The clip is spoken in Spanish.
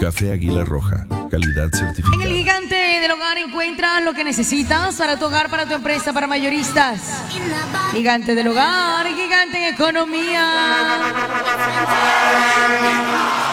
Café Águila Roja, calidad certificada. En el Gigante del Hogar encuentras lo que necesitas para tu hogar, para tu empresa, para mayoristas. Gigante del Hogar, gigante en economía.